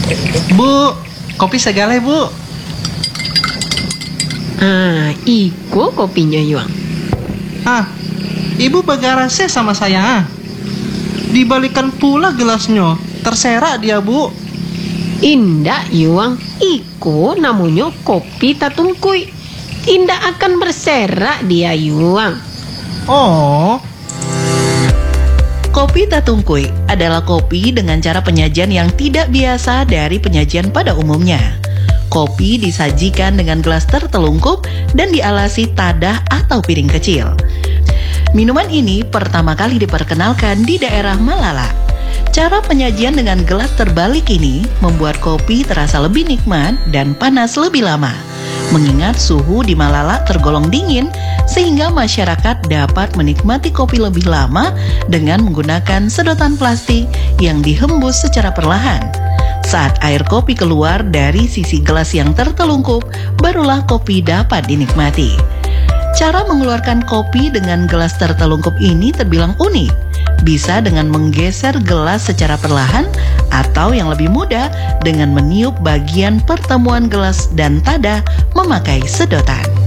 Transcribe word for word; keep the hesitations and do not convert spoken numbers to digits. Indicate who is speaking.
Speaker 1: Bu, kopi segale bu.
Speaker 2: Ah, iku kopinya Yuang.
Speaker 1: Ah, ibu bagarase sama saya. Ah. Dibalikan pula gelasnya. Terserak dia bu.
Speaker 2: Indak Yuang, iku namanya kopi tatungkui. Tidak akan berserak dia Yuang.
Speaker 1: Oh,
Speaker 3: Kopi tatungkui adalah kopi dengan cara penyajian yang tidak biasa dari penyajian pada umumnya. Kopi disajikan dengan gelas tertelungkup dan dialasi tadah atau piring kecil. Minuman ini pertama kali diperkenalkan di daerah Malala. Cara penyajian dengan gelas terbalik ini membuat kopi terasa lebih nikmat dan panas lebih lama. Mengingat suhu di Malala tergolong dingin, sehingga masyarakat dapat menikmati kopi lebih lama dengan menggunakan sedotan plastik yang dihembus secara perlahan. Saat air kopi keluar dari sisi gelas yang tertelungkup, barulah kopi dapat dinikmati. Cara mengeluarkan kopi dengan gelas tertelungkup ini terbilang unik. Bisa dengan menggeser gelas secara perlahan, atau yang lebih mudah dengan meniup bagian pertemuan gelas dan tadah memakai sedotan.